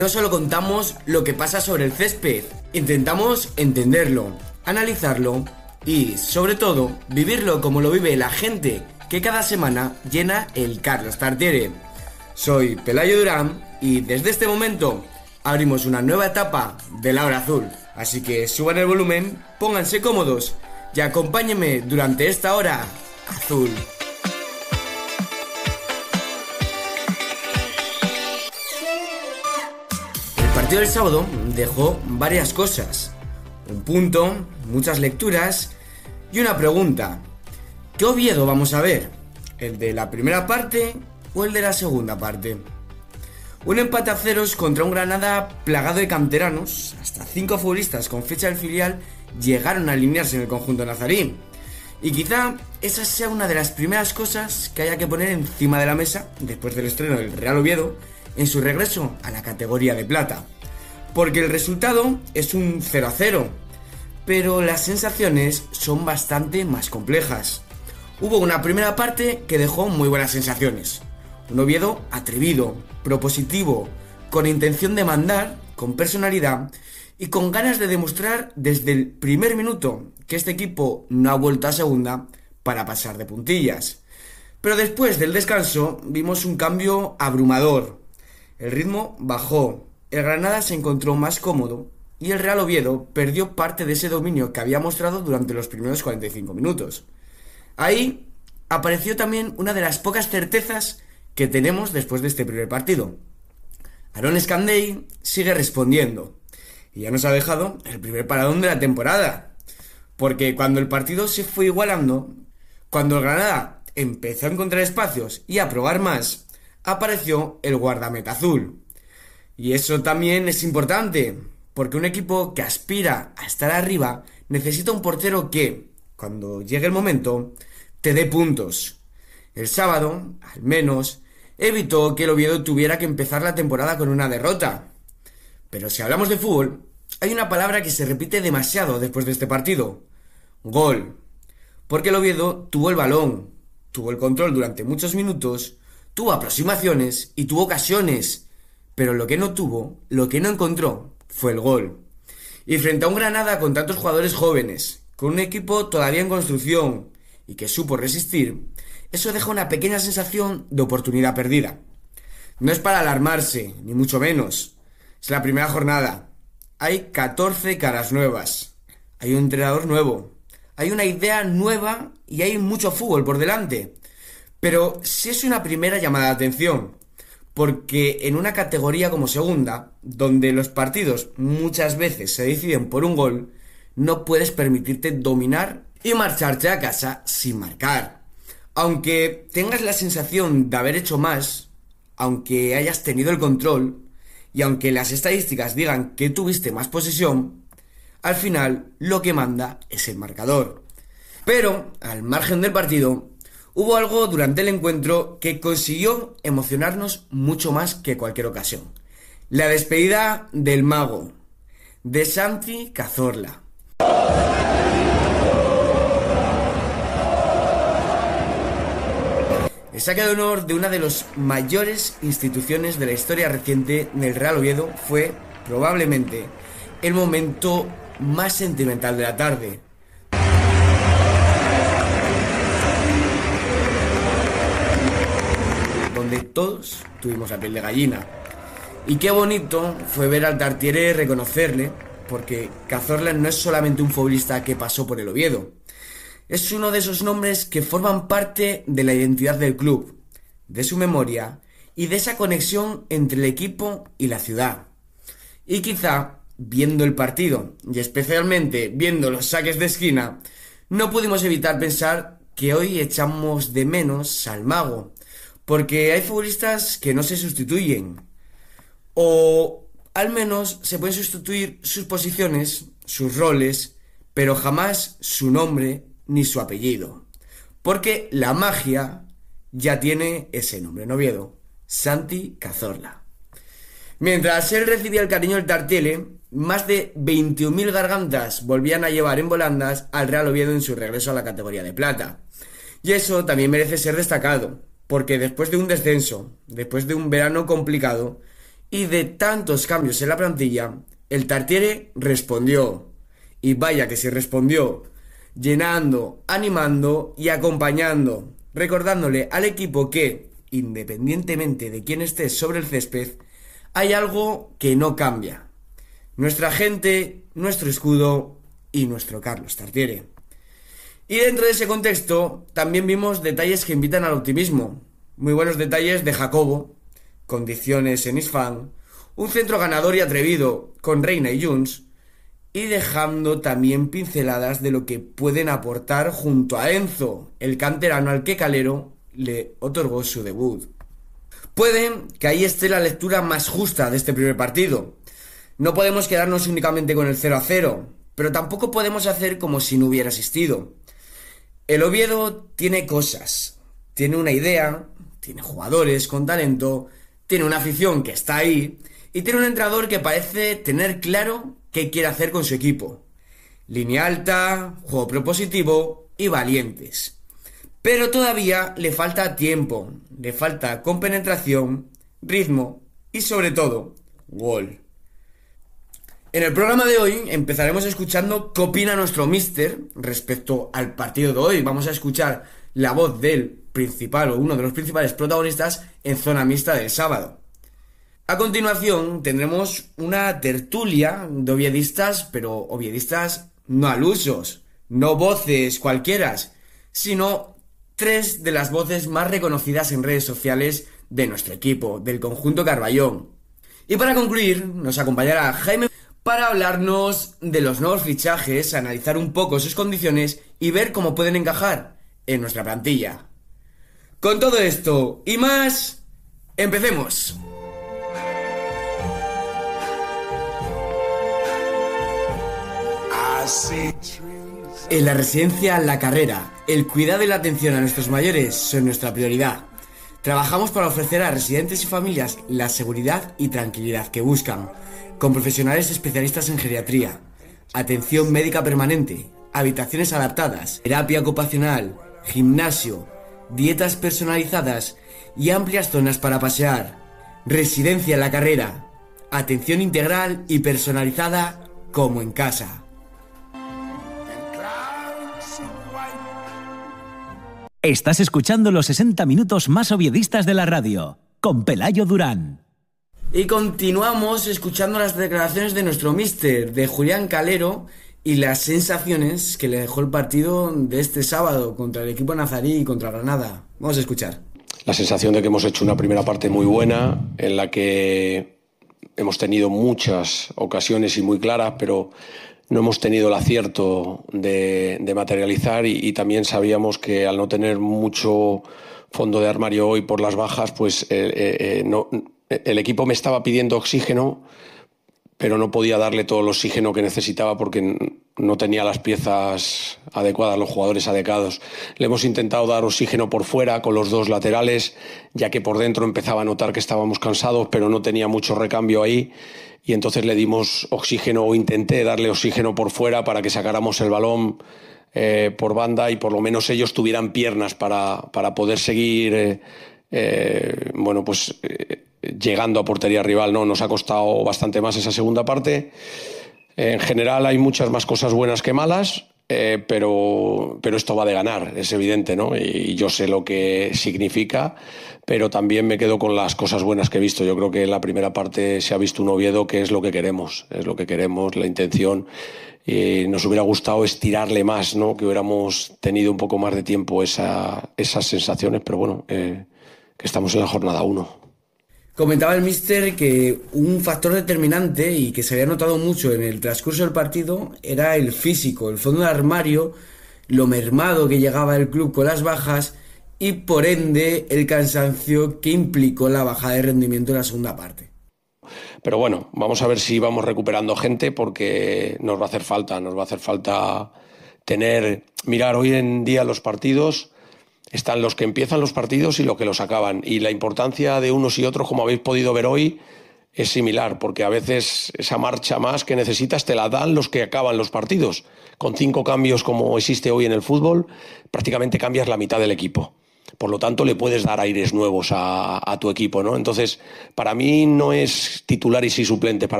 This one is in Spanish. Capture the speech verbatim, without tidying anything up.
No solo contamos lo que pasa sobre el césped, intentamos entenderlo, analizarlo y, sobre todo, vivirlo como lo vive la gente que cada semana llena el Carlos Tartiere. Soy Pelayo Durán y desde este momento abrimos una nueva etapa de La Hora Azul. Así que suban el volumen, pónganse cómodos y acompáñenme durante esta hora azul. El partido del sábado dejó varias cosas. Un punto, muchas lecturas y una pregunta. ¿Qué Oviedo vamos a ver? ¿El de la primera parte o el de la segunda parte? Un empate a ceros contra un Granada plagado de canteranos. Hasta cinco futbolistas con fecha del filial llegaron a alinearse en el conjunto nazarí. Y quizá esa sea una de las primeras cosas que haya que poner encima de la mesa después del estreno del Real Oviedo en su regreso a la categoría de plata. Porque el resultado es un cero a cero, pero las sensaciones son bastante más complejas. Hubo una primera parte que dejó muy buenas sensaciones. Un Oviedo atrevido, propositivo, con intención de mandar, con personalidad y con ganas de demostrar desde el primer minuto que este equipo no ha vuelto a segunda para pasar de puntillas. Pero después del descanso vimos un cambio abrumador. El ritmo bajó, el Granada se encontró más cómodo y el Real Oviedo perdió parte de ese dominio que había mostrado durante los primeros cuarenta y cinco minutos. Ahí apareció también una de las pocas certezas que tenemos después de este primer partido. Aaron Escandell sigue respondiendo y ya nos ha dejado el primer paradón de la temporada, porque cuando el partido se fue igualando, cuando el Granada empezó a encontrar espacios y a probar más, apareció el guardameta azul. Y eso también es importante, porque un equipo que aspira a estar arriba necesita un portero que, cuando llegue el momento, te dé puntos. El sábado, al menos, evitó que el Oviedo tuviera que empezar la temporada con una derrota. Pero si hablamos de fútbol, hay una palabra que se repite demasiado después de este partido: gol. Porque el Oviedo tuvo el balón, tuvo el control durante muchos minutos, tuvo aproximaciones y tuvo ocasiones, pero lo que no tuvo, lo que no encontró, fue el gol. Y frente a un Granada con tantos jugadores jóvenes, con un equipo todavía en construcción y que supo resistir, eso deja una pequeña sensación de oportunidad perdida. No es para alarmarse, ni mucho menos. Es la primera jornada. Hay catorce caras nuevas. Hay un entrenador nuevo. Hay una idea nueva y hay mucho fútbol por delante. Pero sí es una primera llamada de atención, porque en una categoría como segunda, donde los partidos muchas veces se deciden por un gol, no puedes permitirte dominar y marcharte a casa sin marcar. Aunque tengas la sensación de haber hecho más, aunque hayas tenido el control, y aunque las estadísticas digan que tuviste más posesión, al final lo que manda es el marcador. Pero, al margen del partido, hubo algo durante el encuentro que consiguió emocionarnos mucho más que cualquier ocasión. La despedida del mago, de Santi Cazorla. El saque de honor de una de las mayores instituciones de la historia reciente del Real Oviedo fue, probablemente, el momento más sentimental de la tarde. Donde todos tuvimos la piel de gallina. Y qué bonito fue ver al Tartiere reconocerle, porque Cazorla no es solamente un futbolista que pasó por el Oviedo. Es uno de esos nombres que forman parte de la identidad del club, de su memoria y de esa conexión entre el equipo y la ciudad. Y quizá, viendo el partido, y especialmente viendo los saques de esquina, no pudimos evitar pensar que hoy echamos de menos al mago, porque hay futbolistas que no se sustituyen, o al menos se pueden sustituir sus posiciones, sus roles, pero jamás su nombre ni su apellido, porque la magia ya tiene ese nombre en Oviedo: Santi Cazorla. Mientras él recibía el cariño del Tartiere, más de veintiún mil gargantas volvían a llevar en volandas al Real Oviedo en su regreso a la categoría de plata. Y eso también merece ser destacado, porque después de un descenso, después de un verano complicado, Y de tantos cambios en la plantilla, el Tartiere respondió. Y vaya que sí respondió, llenando, animando y acompañando, recordándole al equipo que, independientemente de quién esté sobre el césped, hay algo que no cambia. Nuestra gente, nuestro escudo y nuestro Carlos Tartiere. Y dentro de ese contexto, también vimos detalles que invitan al optimismo. Muy buenos detalles de Jacobo, condiciones en Isfán, un centro ganador y atrevido con Reina y Junts, y dejando también pinceladas de lo que pueden aportar junto a Enzo, el canterano al que Calero le otorgó su debut. Puede que ahí esté la lectura más justa de este primer partido. No podemos quedarnos únicamente con el cero a cero, pero tampoco podemos hacer como si no hubiera existido. El Oviedo tiene cosas, tiene una idea, tiene jugadores con talento, tiene una afición que está ahí y tiene un entrenador que parece tener claro qué quiere hacer con su equipo. Línea alta, juego propositivo y valientes. Pero todavía le falta tiempo, le falta compenetración, ritmo y sobre todo, gol. En el programa de hoy empezaremos escuchando qué opina nuestro míster respecto al partido de hoy. Vamos a escuchar la voz del principal o uno de los principales protagonistas en zona mixta del sábado. A continuación tendremos una tertulia de oviedistas, pero oviedistas no alusos, no voces cualquiera, sino tres de las voces más reconocidas en redes sociales de nuestro equipo, del conjunto Carballón. Y para concluir, nos acompañará Jaime para hablarnos de los nuevos fichajes, analizar un poco sus condiciones y ver cómo pueden encajar en nuestra plantilla. Con todo esto y más, empecemos. En la residencia La Carrera, el cuidado y la atención a nuestros mayores son nuestra prioridad. Trabajamos para ofrecer a residentes y familias la seguridad y tranquilidad que buscan, con profesionales especialistas en geriatría, atención médica permanente, habitaciones adaptadas, terapia ocupacional, gimnasio, dietas personalizadas y amplias zonas para pasear. Residencia La Carrera, atención integral y personalizada como en casa. Estás escuchando los sesenta minutos más oviedistas de la radio, con Pelayo Durán. Y continuamos escuchando las declaraciones de nuestro míster, de Julián Calero, y las sensaciones que le dejó el partido de este sábado contra el equipo nazarí y contra Granada. Vamos a escuchar. La sensación de que hemos hecho una primera parte muy buena, en la que hemos tenido muchas ocasiones y muy claras, pero no hemos tenido el acierto de, de materializar y, y también sabíamos que al no tener mucho fondo de armario hoy por las bajas, pues eh, eh, no, el equipo me estaba pidiendo oxígeno, pero no podía darle todo el oxígeno que necesitaba porque no tenía las piezas adecuadas, los jugadores adecuados. Le hemos intentado dar oxígeno por fuera con los dos laterales, ya que por dentro empezaba a notar que estábamos cansados, pero no tenía mucho recambio ahí. Y entonces le dimos oxígeno, o intenté darle oxígeno por fuera para que sacáramos el balón eh, por banda y por lo menos ellos tuvieran piernas para, para poder seguir eh, eh, bueno, pues, eh, llegando a portería rival, ¿no? Nos ha costado bastante más esa segunda parte. En general hay muchas más cosas buenas que malas, eh, pero, pero esto va de ganar, es evidente, ¿no? Y yo sé lo que significa, pero también me quedo con las cosas buenas que he visto. Yo creo que en la primera parte se ha visto un Oviedo que es lo que queremos, es lo que queremos, la intención. Y nos hubiera gustado estirarle más, ¿no? Que hubiéramos tenido un poco más de tiempo esa, esas sensaciones, pero bueno, eh, que estamos en la jornada uno. Comentaba el míster que un factor determinante y que se había notado mucho en el transcurso del partido era el físico, el fondo de armario, lo mermado que llegaba el club con las bajas y por ende el cansancio que implicó la bajada de rendimiento en la segunda parte. Pero bueno, vamos a ver si vamos recuperando gente porque nos va a hacer falta, nos va a hacer falta tener, mirar hoy en día los partidos. Están los que empiezan los partidos y los que los acaban. Y la importancia de unos y otros, como habéis podido ver hoy, es similar, porque a veces esa marcha más que necesitas te la dan los que acaban los partidos. Con cinco cambios como existe hoy en el fútbol, prácticamente cambias la mitad del equipo. Por lo tanto, le puedes dar aires nuevos a, a tu equipo, ¿no? Entonces, para mí no es titular y sí suplente. Para